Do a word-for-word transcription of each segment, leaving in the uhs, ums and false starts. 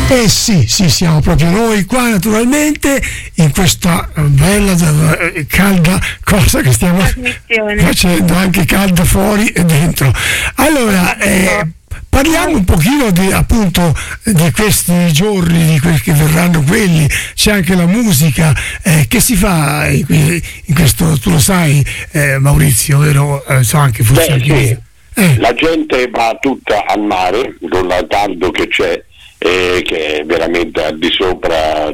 Eh sì, sì, siamo proprio noi qua naturalmente in questa bella eh, calda cosa che stiamo facendo, anche calda fuori e dentro. Allora, eh, parliamo un pochino di, appunto di questi giorni, di quelli che verranno quelli, c'è anche la musica, eh, che si fa in, in questo, tu lo sai eh, Maurizio, vero? Eh, so anche forse Beh, anche sì. eh. La gente va tutta al mare con l'altardo che c'è, eh, che è veramente al di sopra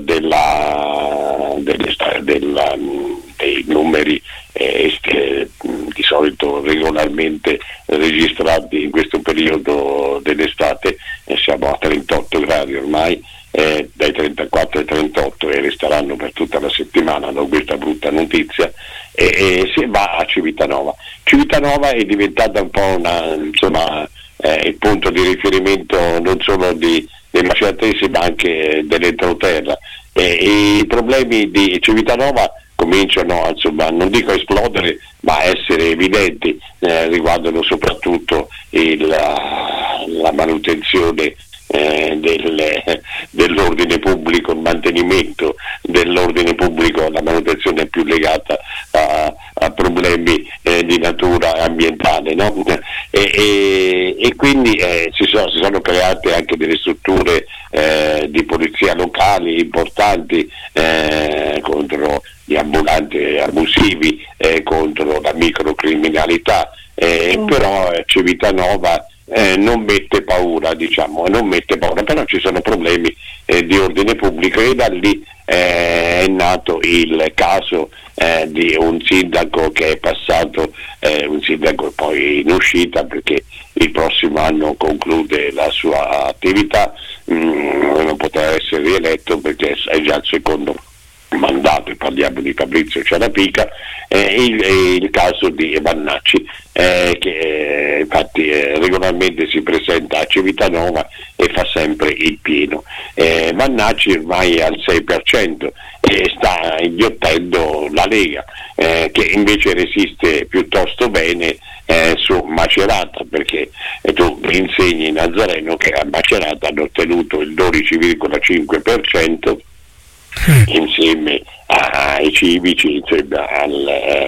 della, delle, della, dei numeri eh, che di solito regolarmente registrati in questo periodo dell'estate. Eh, siamo a trentotto gradi ormai, eh, dai trentaquattro ai trentotto, e resteranno per tutta la settimana, da questa brutta notizia, e, e si va a Civitanova. Civitanova è diventata un po' una, insomma, eh, il punto di riferimento non solo di, dei maceratesi ma anche dell'entroterra, e, e i problemi di Civitanova cominciano, insomma, non dico a esplodere, ma a essere evidenti, eh, riguardano soprattutto il, la, la manutenzione eh, del, dell'ordine pubblico, il mantenimento dell'ordine pubblico. La manutenzione è più legata a, a problemi eh, di natura ambientale, no? e, e, e quindi eh, si, sono, si sono create anche delle strutture eh, di polizia locali importanti eh, contro gli ambulanti abusivi, eh, contro la microcriminalità, eh, mm. però eh, Civitanova eh, non mette paura, diciamo, non mette paura, però ci sono problemi eh, di ordine pubblico, e da lì eh, è nato il caso eh, di un sindaco che è passato, eh, un sindaco poi in uscita perché il prossimo anno conclude la sua attività, mm, non potrà essere rieletto perché è già il secondo mandato, e parliamo di Fabrizio Ciarapica, eh, il, il caso di Vannacci, eh, che eh, infatti eh, regolarmente si presenta a Civitanova e fa sempre il pieno. eh, Vannacci ormai è al sei per cento e sta inghiottendo la Lega, eh, che invece resiste piuttosto bene eh, su Macerata, perché eh, tu insegni Nazareno che a Macerata hanno ottenuto il dodici virgola cinque per cento insieme ai civici, insieme al